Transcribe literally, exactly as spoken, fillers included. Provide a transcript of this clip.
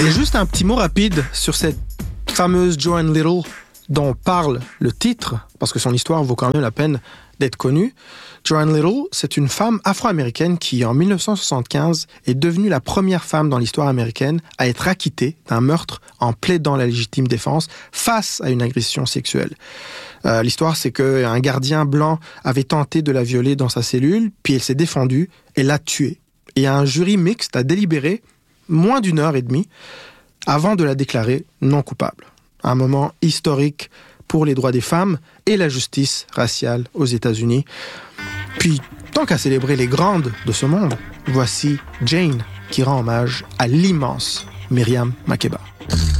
Et juste un petit mot rapide sur cette fameuse Joan Little dont parle le titre, parce que son histoire vaut quand même la peine d'être connue. Joan Little, c'est une femme afro-américaine qui, en dix-neuf cent soixante-quinze, est devenue la première femme dans l'histoire américaine à être acquittée d'un meurtre en plaidant la légitime défense face à une agression sexuelle. Euh, l'histoire, c'est qu'un gardien blanc avait tenté de la violer dans sa cellule, puis elle s'est défendue et l'a tuée. Et un jury mixte a délibéré moins d'une heure et demie avant de la déclarer non coupable. Un moment historique pour les droits des femmes et la justice raciale aux États-Unis. Puis, tant qu'à célébrer les grandes de ce monde, voici Jane qui rend hommage à l'immense Miriam Makeba.